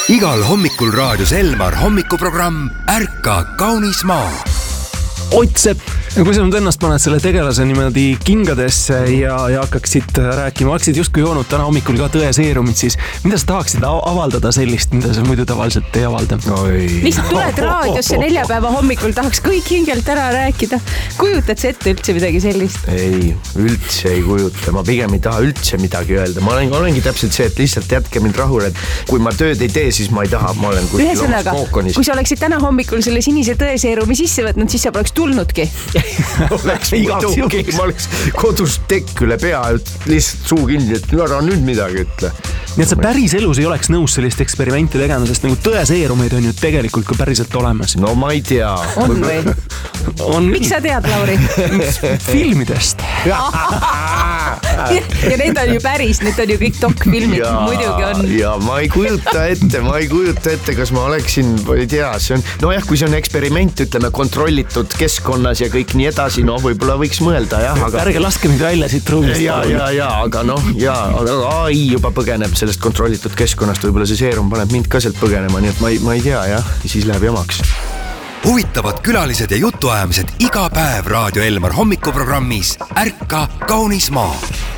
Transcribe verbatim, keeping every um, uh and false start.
Igal hommikul raadios Elmar hommikuprogramm Ärka kaunis maa. Ott Sepp, kui sa nüüd ennast paned selle tegelase niimoodi kingadesse ja, ja hakkaksid rääkima, hakkasid justkui joonud täna hommikul ka tõeseerumit, siis mida sa tahaksid avaldada sellist, mida sa muidu tavaliselt ei avalda? Lihtsalt tuled raadiosse neljapäeva hommikul, tahaks kõik hingelt ära rääkida. Kujutad sa ette üldse midagi sellist? Ei, üldse ei kujuta. Ma pigem ei taha üldse midagi öelda. Ma olen, olengi täpselt see, et lihtsalt jätke mind rahule, et kui ma tööd ei tee, siis ma ei taha, ma olen kuskil omas kookonis. Kui sa oleksid täna hommikul selle sinise tõeseerumi sisse võtnud, siis sa poleks tulnudki. Oleks muidugi, ma oleks kodus tekk üle pea, lihtsalt suu kinni, et ära nüüd midagi ütle. Nii et sa päris elus ei oleks nõus sellist eksperimenti tegema, sest nagu tõeseerumeid on ju tegelikult ka päriselt olemas. No ma ei tea. On või? On. Miks sa tead, Lauri? Filmidest. ja, ja need on ju päris, need on ju kõik dokfilmid, muidugi on. Ja ma ei kujuta ette, ma ei kujuta ette, kas ma oleksin, ei tea, see on, no jah, kui see on eksperiment, ütleme, kontrollitud keskkonnas ja kõik nii edasi, no võib-olla võiks mõelda, jah, aga... Ärge laske mind välja siit ruumist. Ja, ja, ja, aga noh, ja, aga A I juba põgeneb sellest kontrollitud keskkonnast, võib-olla see seerum paneb mind ka sealt põgenema, nii et ma ei, ma ei tea, jah, siis läheb jamaks. Huvitavad külalised ja jutuajamised iga päev Raadio Elmar hommikuprogrammis Ärka kaunis maa.